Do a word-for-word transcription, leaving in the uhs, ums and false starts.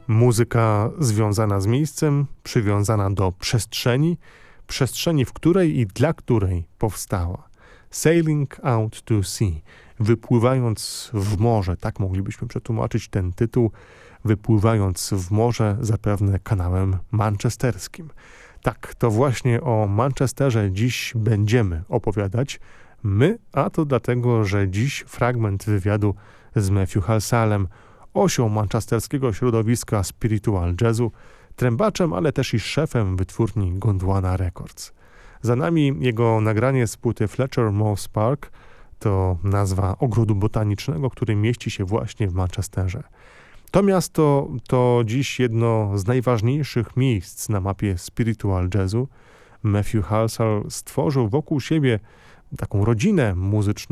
Muzyka związana z miejscem, przywiązana do przestrzeni, przestrzeni, w której i dla której powstała. Sailing out to sea, wypływając w morze, tak moglibyśmy przetłumaczyć ten tytuł, wypływając w morze zapewne kanałem manchesterskim. Tak, to właśnie o Manchesterze dziś będziemy opowiadać. My, a to dlatego, że dziś fragment wywiadu z Matthew Halsallem, osią manchesterskiego środowiska spiritual jazzu, trębaczem, ale też i szefem wytwórni Gondwana Records. Za nami jego nagranie z płyty Fletcher Moss Park, to nazwa ogrodu botanicznego, który mieści się właśnie w Manchesterze. To miasto to dziś jedno z najważniejszych miejsc na mapie spiritual jazzu. Matthew Halsall stworzył wokół siebie taką rodzinę muzyczną,